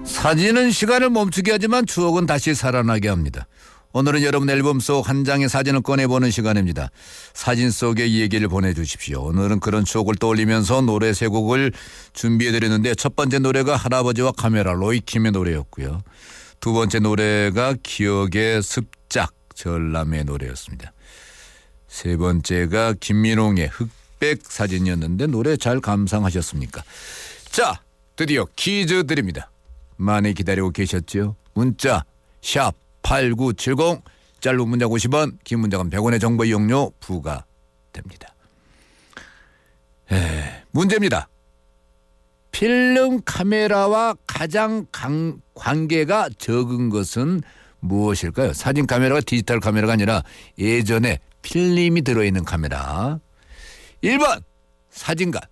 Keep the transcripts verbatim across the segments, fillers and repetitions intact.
사진은 시간을 멈추게 하지만 추억은 다시 살아나게 합니다. 오늘은 여러분 앨범 속 한 장의 사진을 꺼내보는 시간입니다. 사진 속의 얘기를 보내주십시오. 오늘은 그런 추억을 떠올리면서 노래 세 곡을 준비해드렸는데 첫 번째 노래가 할아버지와 카메라 로이킴의 노래였고요. 두 번째 노래가 기억의 습작 전람의 노래였습니다. 세 번째가 김민홍의 흑백 사진이었는데 노래 잘 감상하셨습니까? 자, 드디어 퀴즈 드립니다. 많이 기다리고 계셨죠? 문자 샵 팔구칠공, 짧은 문자 오십 원, 긴 문자는 백 원의 정보 이용료 부과됩니다. 에, 문제입니다. 필름 카메라와 가장 강, 관계가 적은 것은 무엇일까요? 사진 카메라가 디지털 카메라가 아니라 예전에 필름이 들어있는 카메라. 일 번 사진관,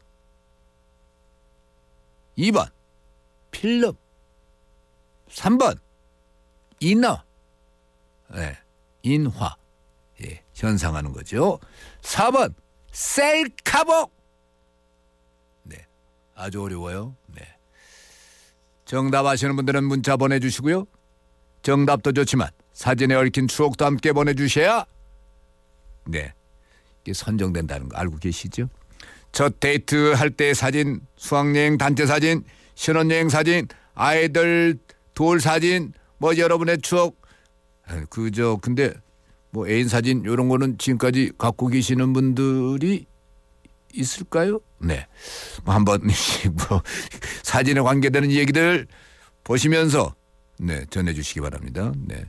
이 번 필름, 삼 번 인화, 네, 인화, 예, 현상하는 거죠. 사 번 셀카봉. 네, 아주 어려워요. 네, 정답 아시는 분들은 문자 보내주시고요. 정답도 좋지만 사진에 얽힌 추억도 함께 보내주셔야 네, 이게 선정된다는 거 알고 계시죠? 첫 데이트 할 때 사진, 수학여행 단체 사진, 신혼여행 사진, 아이들 돌 사진, 뭐 여러분의 추억, 그저 근데 뭐 애인 사진 이런 거는 지금까지 갖고 계시는 분들이 있을까요? 네, 뭐 한번 뭐 사진에 관계되는 얘기들 보시면서 네 전해주시기 바랍니다. 네,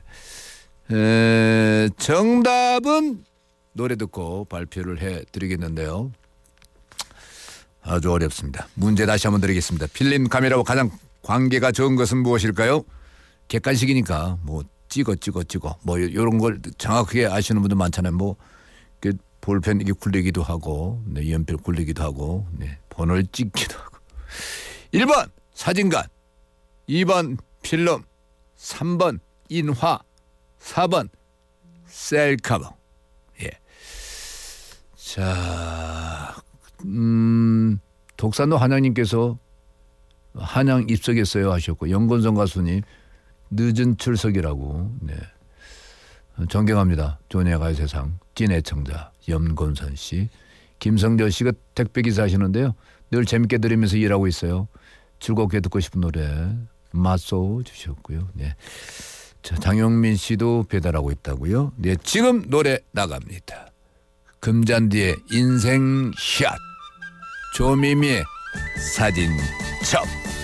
에, 정답은 노래 듣고 발표를 해드리겠는데요. 아주 어렵습니다. 문제 다시 한번 드리겠습니다. 필름 카메라와 가장 관계가 적은 것은 무엇일까요? 객관식이니까 뭐 찍어 찍어 찍어 뭐 이런 걸 정확하게 아시는 분들 많잖아요. 뭐 볼펜 이게 굴리기도 하고, 네, 연필 굴리기도 하고, 네, 번호를 찍기도 하고. 일 번 사진관, 이 번 필름, 삼 번 인화, 사 번 셀카봉. 예. 자, 음, 독산도 한양님께서 한양 입석했어요 하셨고, 영건성 가수님 늦은 출석이라고. 네, 존경합니다. 존의 가요세상 찐 애청자 염건선 씨, 김성저 씨가 택배기사 하시는데요. 늘 재밌게 들으면서 일하고 있어요. 즐겁게 듣고 싶은 노래 맞소 주셨고요. 네, 자, 장영민 씨도 배달하고 있다고요. 네, 지금 노래 나갑니다. 금잔디의 인생샷, 조미미의 사진첩.